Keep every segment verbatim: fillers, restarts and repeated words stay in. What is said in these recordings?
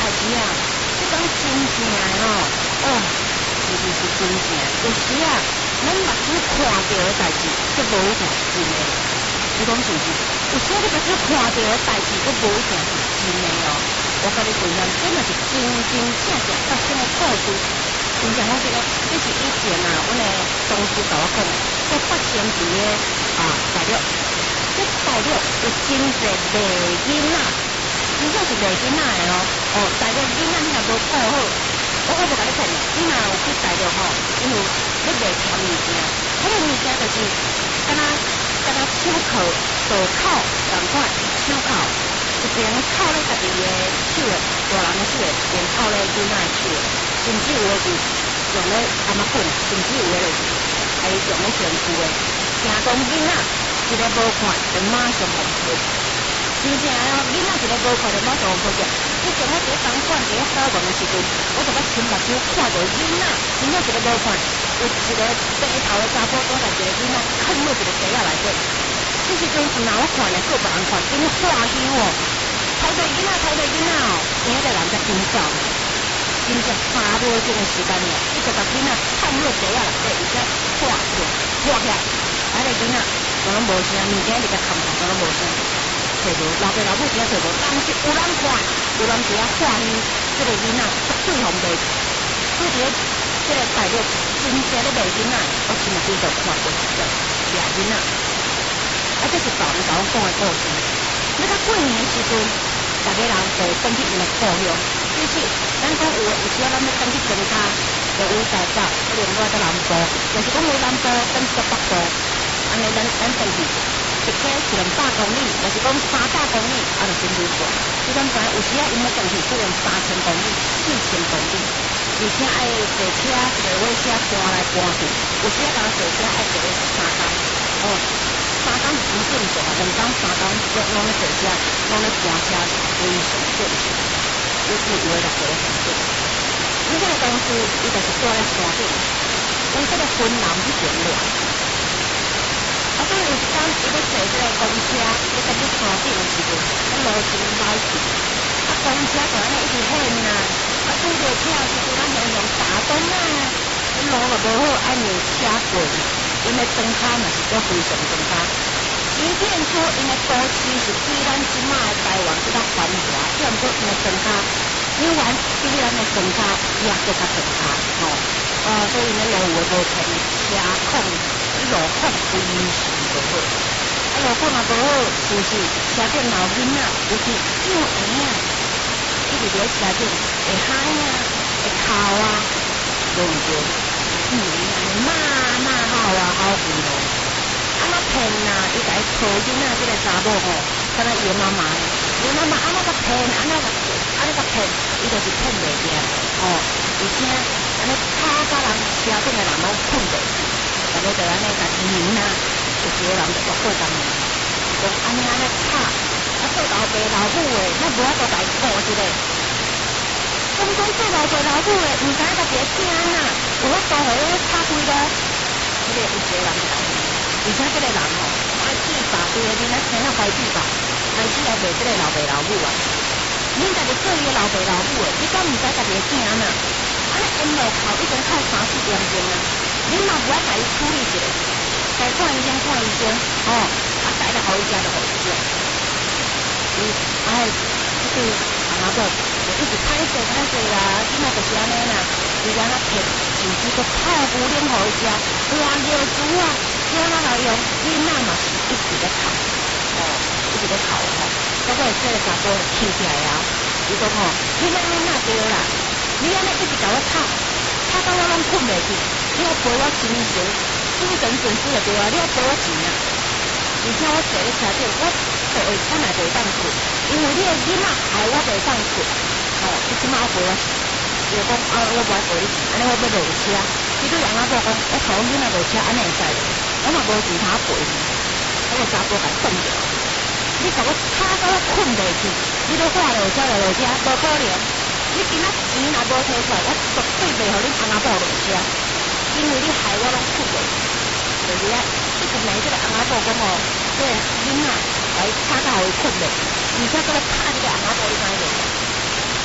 志啊，即讲真正的哦，哦，是是是真正。有时啊，咱目睭看到的代志，佫无一定是真的。你讲是毋是？有时啊，你目睭看到的代志，佫无一定是真的哦。我甲你分享，这嘛是真真正正发生的故事。真正我记得，这是以前啊，阮的同事甲我讲，这发生伫个啊大陆，这大陆有真侪卖囡仔，真正是卖囡仔的哦。哦，大陆囡仔你若无顾好，我我无甲你骗你，你若有去大陆吼，因为要卖啥物件，迄个物件就是敢若敢若手铐、手铐共款，手铐一边铐咧家己的手的，大人的手的，一边铐咧囡仔的手的。甚至有的是用咧阿妈棍，甚至有的就是还用咧身躯的，惊讲囡仔一个无看就马上互赔，真正的哦，囡仔一个无看就马上互赔着。以前我伫咧东莞伫咧考问的时阵，我就捌亲目睭看到囡仔，真正一个无看，有一个白头的查甫带着一个囡仔啃落一个地仔内底，这时阵毋若我看咧，佫别人看，真欢喜哦，偷着囡仔，偷着囡仔哦，今个人才紧走。真正三秒钟的时间了，你就把囡仔探入地下内底，而且拖住、拖起来，啊个囡仔都拢无声，物件一个空空都拢无声，找无老爸老母真找无，但是有人看，有人伫遐欢喜，这个囡仔绝对红卖。所以伫这个大陆真正咧卖囡仔，我亲目睭就看过一个掠囡仔，啊这是别人甲我讲的故事。你到过年时阵，大家人就登去因的故乡。其实，咱讲有有时啊，咱要登去庄家，就有台北，另外到南部，就是讲有南部登去到北部，安尼咱咱登去，一个是两百公里，就是讲三百公里，啊就真离远。你敢知？有时啊，因要登去可能三千公里、四千公里，而且爱坐车、坐火车搬来搬去，有时啊，敢坐车爱坐个三工，哦，三工是真正常啊，两工、三工拢拢咧坐车，拢咧搬车，非常正常。尤其有的六个城镇，伊这个公司伊就是住咧山顶，为这个分南去边乱。啊，所以有一天伊要坐这个公车，要登去山顶的时阵，那路真歹去，啊，公车就安尼一直响啊，啊，拄着车的时阵，咱形容打灯啊，路就无好，爱让车过，因为灯卡嘛是叫非常灯卡。即便说因为都市是比咱即马的台湾比较繁华，只毋过因为灯卡，虽然比咱的灯卡也搁较灯卡，吼，啊，所以呢路有无停车况，路况非常不好。啊，路况嘛不好，就是车顶老囡仔，尤其幼儿啊，一直伫咧车顶会嗨啊，会哭啊，对毋对？嗯，骂骂好啊，好贵咯。安怎骗啊？伊甲伊抱囡仔即个查某吼，敢若伊的妈妈，伊妈妈安怎甲骗？安怎甲安怎甲骗？伊就是骗袂赢，哦，而且安尼吵甲人车顶的人拢困袂去，大家就安尼家己赢啊，有一个人就落过当年，讲安尼安尼吵，啊做老爸老母的，咱无法度来顾一个。讲讲做老爸老母的，毋知影家己的囝仔，有法度互伊吵开咯？迄个有一个人就安尼。而且这个人吼，爱闭吧，对个囡仔生了怀闭吧，开始来卖这个老爸老母啊。恁家己做伊个老爸老母的，你敢毋知家己个囝呐？安尼因落哭已经哭三四点钟啊，恁嘛不爱家己处理一下，该看医生看医生，哦，啊该来互伊食就互伊食。伊哎，这个阿妈婆就一直歹势歹势啦，囡仔就是安尼啦，伊安那骗，甚至个泡芙啉互伊食，换药珠啊。听咱来用，囡仔嘛是一直咧哭，哦，一直咧哭吼。到尾这个查甫气起来啊，伊讲吼，你安尼哪对啦？你安尼一直甲我吵，吵到我拢困袂去，你要陪我精神，精神损失就对啊，你要陪我钱啊。而且我坐咧车顶，我坐会等来袂当困，因为你个囡仔害我袂当困，哦，你即马要陪我钱，伊就讲啊，我无爱陪你钱，安尼我要落车。伊对阿妈婆讲，我头囡仔落车安尼会使无？我嘛无钱通陪伊，我个查甫甲冻着。你甲我吵到我困袂去，你都话落车就落车，无可能。你今仔钱若无摕出来，我绝对袂互恁阿妈婆落车，因为你害我拢困袂去。就是啊，一直骂这个阿妈婆讲吼，这个囡仔甲伊吵到互伊困袂，而且搁咧拍这个阿妈婆，你知影无？你害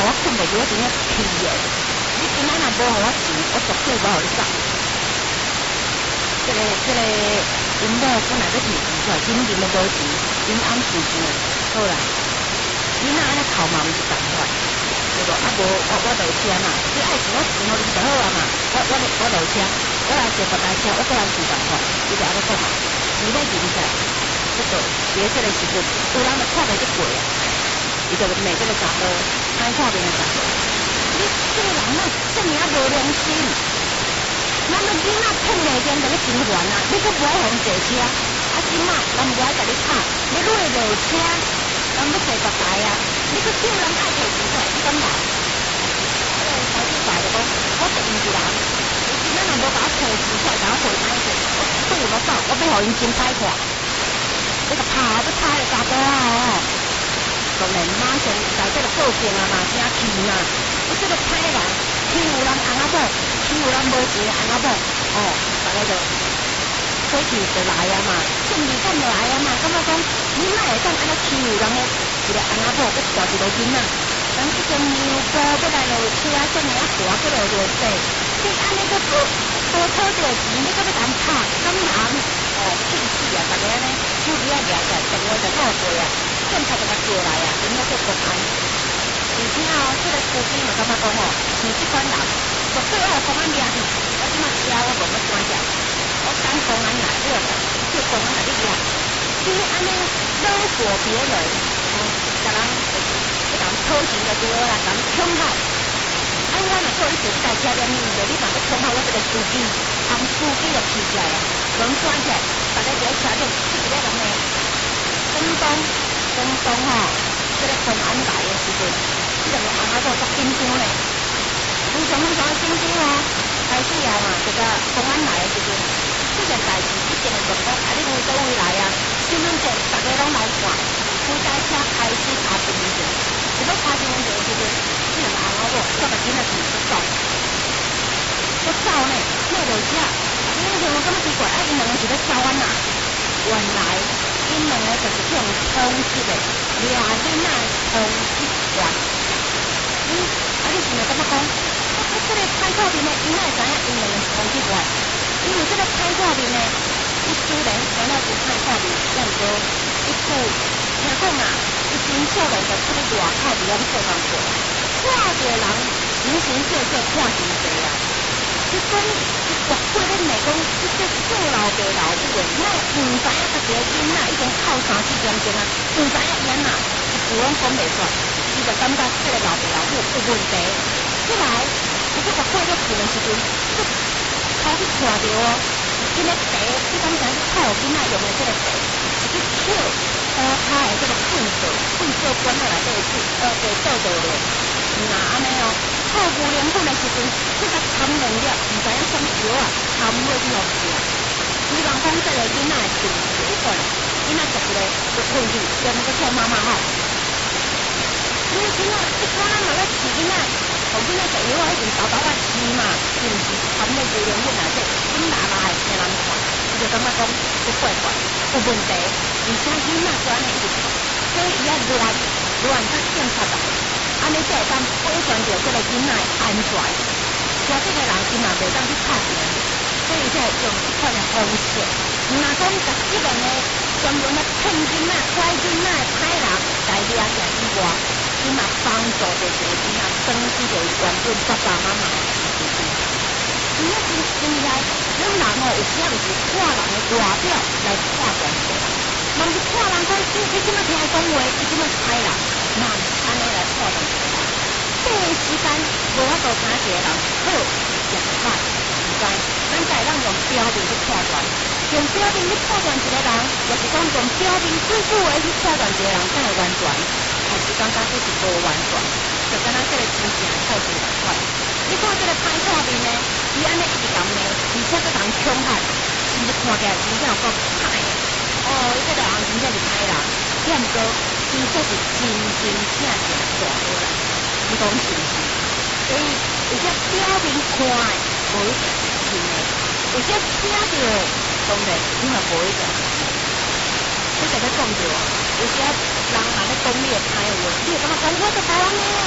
我困袂住，我真正气的。你今仔若无互我钱，我绝对无互你送。这个这个因某本来要提钱出来，今日要无钱，因暗时钱，好啦。囡仔安尼哭嘛，毋是共款。对无？啊无我我落车嘛，你爱钱我钱互你就好啊嘛。我我我落车，我来坐别台车，我个人钱共款，伊就安尼讲嘛。钱要赢起来，这个伫咧这个时阵，有人就看袂得过啊。伊就骂这个查甫，歹看面的查甫。你这个人哪这么啊无良心？咱们囡仔骗袂见就咧情愿啊，你阁无爱互坐车，啊即马人无爱甲你拍，你落落车，人要坐别台啊，你阁叫人爱提钱出来，你敢来？这个小弟爸就讲，我是毋是人？你今仔若无甲我提钱出来，甲我回歹势，我对有无走，我要互因真歹看。你个拍，要拍个查甫啊哦！当然马上在这个报警啊嘛，真气嘛！你这个歹人欺负人翁仔某，欺负人无钱的翁仔某，哦，大家就火气就来啊嘛，正义感就来啊嘛，感觉讲你哪会当安尼欺负人的一个翁仔某，搁大一个囡仔，人一个牛埔要来落车，这么啊大搁落落地，你安尼搁多多讨着钱，你搁要人拍，敢人哦气死啊！大家呢手机啊抓起来，电话就攞过啊！警察就甲叫来啊，因要做公安。而且哦，这个司机嘛感觉讲哦，像这款人，绝对要公安抓去。我即马抓我无要抓起，我等公安来，我叫公安来你抓。你安尼勒索别人，哦，甲人去人讨钱就对啦，人抢害。啊，我若做一阵代车了，你就你若要抢害我这个司机，红司机就气起来啊，门关起来，大家伫咧车顶，一个人呢，广东。广东吼，这个公安来的时阵，这个翁仔某足紧张嘞，非常非常的紧张哦。开始啊嘛，这个公安来的时阵，这件代志一定会讲讲，啊，你为倒位来啊？身份证大家拢来看，规台车开始查身份证，一要查身份证的时阵，这两个翁仔某煞把囡仔提出走，要走呢，坐落车，你那时候感觉奇怪，啊，因两个是要走安那？原来。因两个就是这种通缉的，掠囡仔通缉犯。嗯，啊，你想要感觉讲，啊，这个歹看面的，伊哪会知影因两个是通缉犯？因为这个歹看面的，伊虽然讲了是歹看面，但毋过伊厝听讲啊，伊真少年就出去外口伫遐做工作，看着人形形色色，看真济啊。即种一大过咧内讲，即个做老爸老母的，哪会毋知影家己个囡仔已经靠三四点钟啊，毋知影伊安那，一句拢讲袂出，伊就感觉即个老爸老母有问题。再来，伊去甲过咗厝的时阵，伊头去看着哦，伊个茶，你敢知影泡囡仔用的即个茶，是去捡乌骹的即个粪扫，粪扫管啊内底的水，呃，地倒倒落，那安尼哦。泡牛奶粉的时阵，去甲掺两粒，毋知影什么药啊，掺落去互食。希望讲这个囡仔的病是有可能，囡仔食一个就困去，专门去叫妈妈吼。你囡仔一看咱嘛咧饲囡仔，互囡仔食药啊，一定豆豆啊饲嘛，是毋是掺咧牛奶粉内底，紧拉拉的给人看，伊就感觉讲不怪怪，有问题。而且囡仔就安尼一直看，所以伊爱乱乱甲警察来。安尼才会当保全着这个囡仔的安全，其这个人伊嘛袂当去拍人，所以才会用这款的方式。若讲十几个呢，专门咧骗囡仔、拐囡仔的歹人来掠起来以外，伊嘛帮助着这个囡仔登记着原本爸爸妈妈的身份证。伊也真真厉害，咱人哦有时啊就是看人的外表来判断一个人，嘛是看人讲，伊伊即马听伊讲话，伊即马是歹人。那安尼来判断一个人，短时间无法度查一个人好也是歹，毋知，咱才会当用标准去判断，用标准去判断一个人，也是讲用标准最久的去判断一个人才会完全，还是感觉这是无完全，就敢若这个真正的靠近同款。你看这个歹看面呢，伊安尼一直讲呢，而且搁人抢害，伊就看起来真正有够歹的。哦，伊这个人真正是歹人，也毋过。伊这是真真正正大好人，你讲是毋是？所以有些表面看的无一定是真的，有些听着当然你嘛无一定是真的。你就要讲着，有些人若咧讲你的歹话，你会感觉讲我是台湾的啊，因为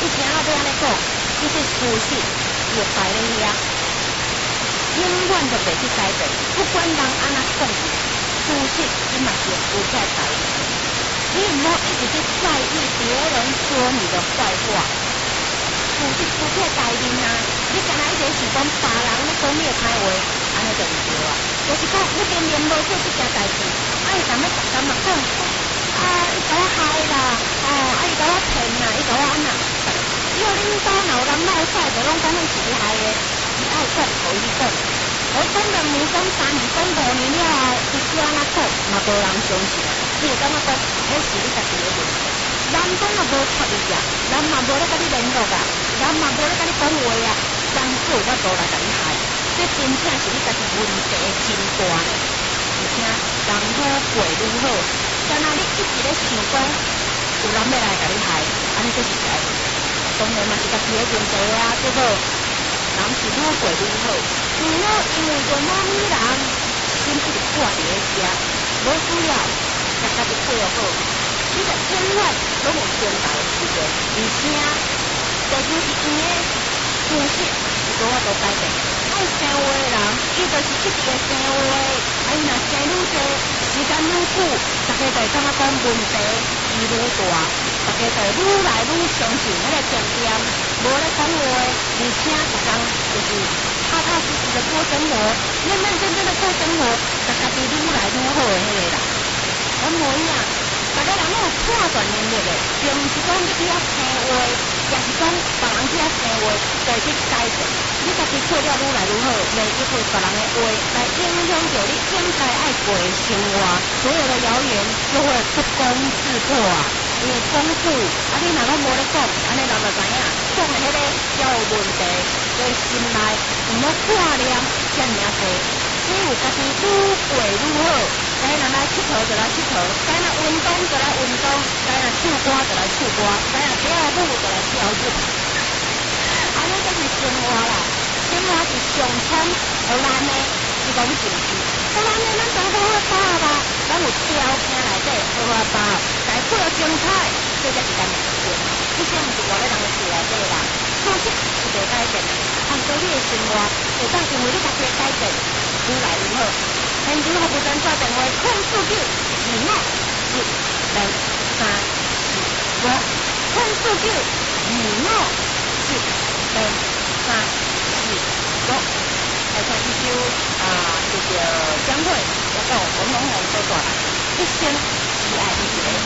为啥要安尼讲？其实事实就摆咧遐，永远都袂去改变。不管人安怎讲，事实伊嘛是有在改变。你唔好一直去在意别人说你的坏话，事实不在改变啊！你干那一直是讲别人咧讲你的歹话，安尼就唔对啊。就是讲你明明无做这件代志，啊伊干要干嘛讲？啊，伊甲我害啦，哦，啊伊甲我骗啦，伊甲我安那？只要恁家老人闹出来，就拢讲你是你害的，你爱讲就伊讲。我讲两年、讲三年、讲五年了后，你只安那讲，嘛无人相信。你会感觉讲，迄是你家己的问题。人讲也无出力啊，人嘛无咧甲你联络啊，人嘛无咧甲你讲话啊，人做我无来甲你害。这真正是你家己问题真大呢。而且人好过愈好，但若你一直咧想讲，有人要来甲你害，安尼这是假的。当然嘛是家己的问题啊，对无？人是愈过愈好，除了因为着某女人心一直挂伫咧遮，无需要甲家己过好，你着永远拢有长大的时间，而且地球是圆的，事实是无法度改变。爱生活的人，伊就是一直会生活，啊伊若生愈多，时间愈久，大家就会感觉讲问题是愈大，大家就愈来愈相信迄个重点，无咧讲话，而且逐工就是踏踏实实的过生活，认认真真的过生活，甲家己愈来愈好的迄个人，我无一样。大家人拢有判断能力的，并毋是讲你去遐生活，也是讲别人去遐生活就会去改变。你家己过了愈来愈好，袂去对别人的话来影响到你应该爱过的生活，所有的谣言就会不攻自破啊！因为讲久，啊你若拢无咧讲，安尼人就知影讲的迄个才有问题，所以心内毋好挂念遮尔啊多。只有家己愈过愈好，该若来佚佗就来佚佗，该若运动就来运动，该若唱歌就来唱歌，该若跳舞就来跳舞。安尼才是生活啦，生活是上苍互咱的一种形式。互咱的咱当好好把握吧，咱有条件内底好好把握，该过精彩，这才是咱的事情。这些毋是外面人的事内底啦，事实是袂改变的。按照你的生活，会当因为你家己的改变。愈来愈好，现场服务员打电话控诉九二五一零三四五，控诉九二五一零三四五。来唱一首啊，这个江蕙要到红红红说段，一生只爱你一个。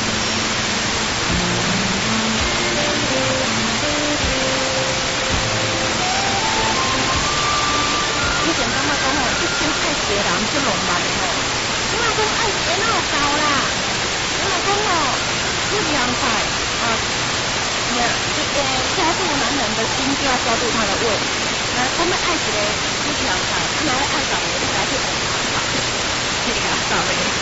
以前感觉讲吼，一生爱一个人足浪漫的吼，即摆讲爱一个哪有够啦？我若讲吼，有一样菜啊，那一个抓住男人的心，就要抓住他的胃。那我们爱一个有一样菜，你若要爱十个，你来去爱他，你给他十个。